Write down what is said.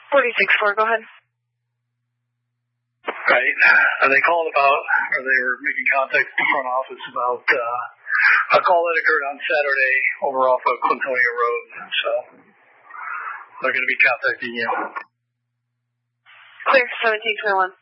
46-4, go ahead. Right. Are they calling about, or they were making contact with the front office about a call that occurred on Saturday over off of Clintonia Road. So they're going to be contacting you. Clear, 1721.